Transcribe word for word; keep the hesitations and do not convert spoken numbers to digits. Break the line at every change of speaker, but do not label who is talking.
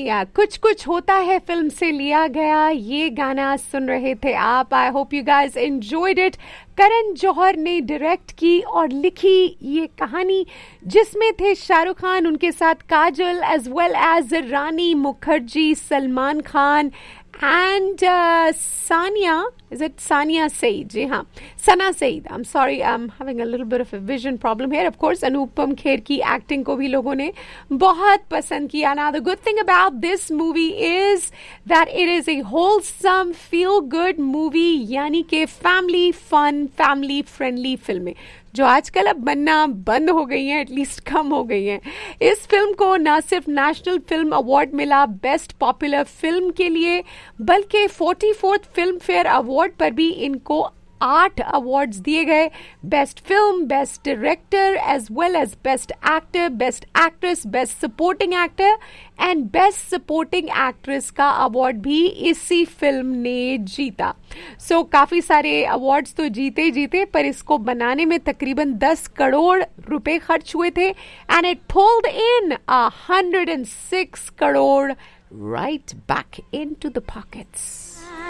जी, कुछ कुछ होता है फिल्म से लिया गया ये गाना सुन रहे थे आप. I hope you guys enjoyed it. Karan Johar ने डायरेक्ट की और लिखी ये कहानी जिसमें थे शाहरुख खान, उनके साथ काजल as well as Rani Mukherjee, Salman Khan and uh, Sania, is it Sania Saeed? जी हाँ, Sana Saeed. I'm sorry, I'm having a little bit of a vision problem here. Of course, Anupam Kher की acting को भी लोगों ने बहुत पसंद किया. Now, the good thing about this movie is that it is a wholesome, feel-good movie, यानी कि family fun, family friendly फिल्में जो आजकल अब बनना बंद हो गई हैं, एटलीस्ट कम हो गई हैं. इस फिल्म को न सिर्फ नेशनल फिल्म अवार्ड मिला बेस्ट पॉपुलर फिल्म के लिए, बल्कि forty fourth film fair award पर भी इनको आठ अवार्ड्स दिए गए. Best film, best director as well as best actor, best actress, best supporting actor and best supporting actress का अवार्ड भी इसी फिल्म ने जीता. सो so, काफी सारे अवार्ड्स तो जीते ही जीते, पर इसको बनाने में तकरीबन दस करोड़ रुपए खर्च हुए थे and it pulled in a hundred and six crore right back into the pockets.